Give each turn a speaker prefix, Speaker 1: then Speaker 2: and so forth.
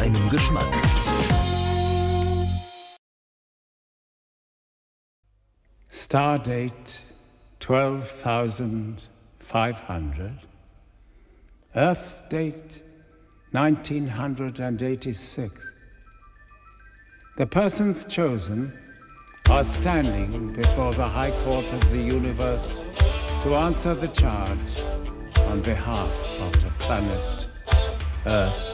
Speaker 1: deinem Geschmack.
Speaker 2: Stardate 12,500. Earth date 1986. The persons chosen are standing before the High Court of the universe to answer the charge on behalf of the planet Earth.